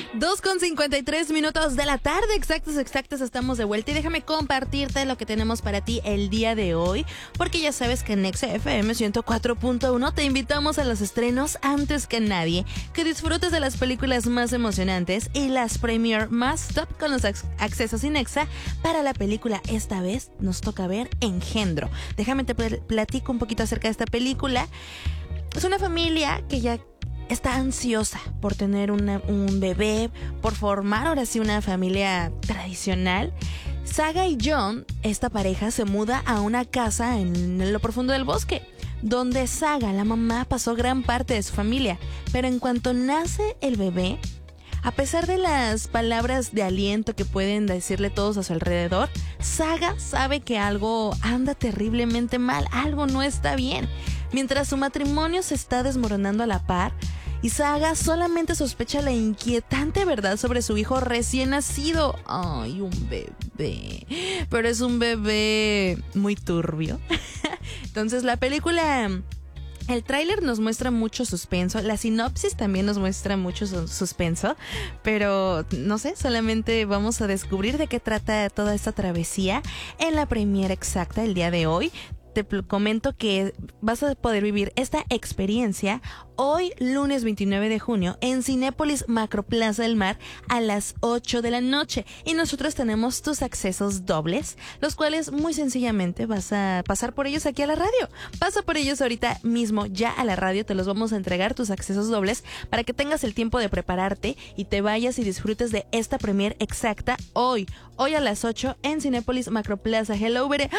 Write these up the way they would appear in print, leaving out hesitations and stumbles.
2:53 de la tarde, exactos, estamos de vuelta y déjame compartirte lo que tenemos para ti el día de hoy, porque ya sabes que en Nexa FM 104.1 te invitamos a los estrenos antes que nadie, que disfrutes de las películas más emocionantes y las premier más top con los accesos sin Nexa para la película. Esta vez nos toca ver Engendro. Déjame te platico un poquito acerca de esta película. Es una familia que ya está ansiosa por tener un bebé, por formar ahora sí una familia tradicional. Saga y John, esta pareja, se muda a una casa en lo profundo del bosque, donde Saga, la mamá, pasó gran parte de su familia. Pero en cuanto nace el bebé, a pesar de las palabras de aliento que pueden decirle todos a su alrededor, Saga sabe que algo anda terriblemente mal, algo no está bien. Mientras su matrimonio se está desmoronando a la par, y Saga solamente sospecha la inquietante verdad sobre su hijo recién nacido. ¡Ay, un bebé! Pero es un bebé muy turbio. Entonces la película... El tráiler nos muestra mucho suspenso, la sinopsis también nos muestra mucho suspenso, pero no sé, solamente vamos a descubrir de qué trata toda esta travesía en la premiere exacta el día de hoy. Te comento que vas a poder vivir esta experiencia hoy, lunes 29 de junio, en Cinépolis Macroplaza del Mar a las 8 de la noche. Y nosotros tenemos tus accesos dobles, los cuales muy sencillamente vas a pasar por ellos aquí a la radio. Pasa por ellos ahorita mismo ya a la radio, te los vamos a entregar, tus accesos dobles, para que tengas el tiempo de prepararte y te vayas y disfrutes de esta premiere exacta hoy a las 8 en Cinépolis Macroplaza. Hello, Bere.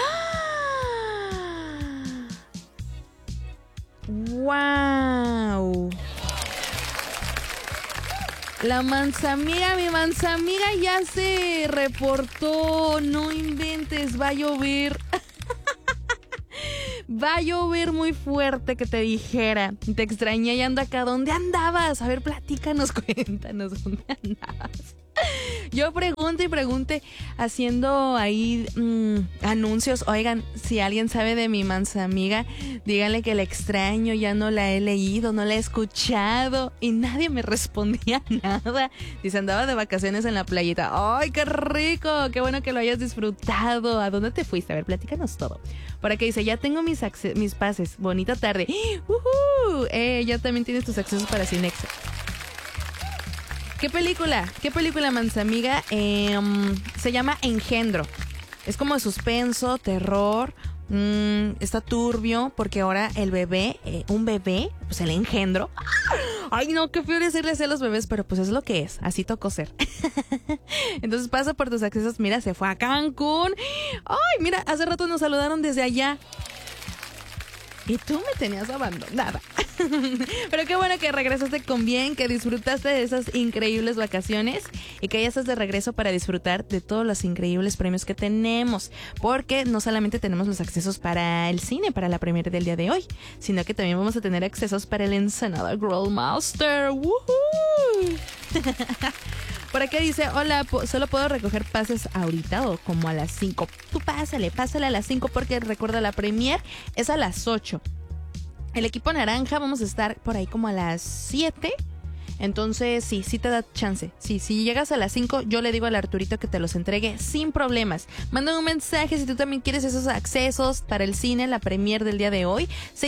¡Wow! La manzamiga, mi manzamiga ya se reportó. No inventes, va a llover. Va a llover muy fuerte, que te dijera. Te extrañé y ando acá. ¿Dónde andabas? A ver, platícanos, cuéntanos, ¿dónde andabas? Yo pregunte, haciendo ahí anuncios. Oigan, si alguien sabe de mi manzamiga, díganle que la extraño, ya no la he leído, no la he escuchado. Y nadie me respondía nada. Dice, andaba de vacaciones en la playita. ¡Ay, qué rico! Qué bueno que lo hayas disfrutado. ¿A dónde te fuiste? A ver, platícanos todo. Por aquí dice, ya tengo mis pases. Bonita tarde. Ya también tienes tus accesos para Cinexa. ¿Qué película, manzamiga? Se llama Engendro. Es como de suspenso, terror. Está turbio porque ahora el bebé, un bebé, pues el engendro. Ay, no, qué feo decirle así a los bebés, pero pues es lo que es. Así tocó ser. Entonces pasa por tus accesos. Mira, se fue a Cancún. Ay, mira, hace rato nos saludaron desde allá. Y tú me tenías abandonada. Pero qué bueno que regresaste con bien, que disfrutaste de esas increíbles vacaciones y que ya estás de regreso para disfrutar de todos los increíbles premios que tenemos. Porque no solamente tenemos los accesos para el cine, para la premiere del día de hoy, sino que también vamos a tener accesos para el Ensenada Grill Master. ¡Woohoo! Por aquí dice, hola, solo puedo recoger pases ahorita o como a las 5. Tú pásale a las 5 porque recuerda, la premier es a las 8. El equipo naranja vamos a estar por ahí como a las 7. Entonces sí te da chance. Sí, si llegas a las 5, yo le digo al Arturito que te los entregue sin problemas. Mándame un mensaje si tú también quieres esos accesos para el cine, la premier del día de hoy.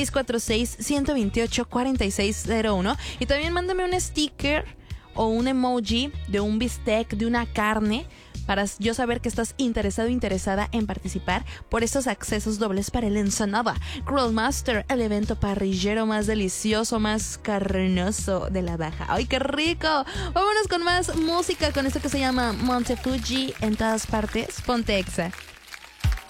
646-128-4601. Y también mándame un sticker o un emoji de un bistec, de una carne, para yo saber que estás interesado o interesada en participar por estos accesos dobles para el Ensenada Grill Master, el evento parrillero más delicioso, más carnoso de la Baja. ¡Ay, qué rico! Vámonos con más música, con esto que se llama Monte Fuji en todas partes. Ponte Exa.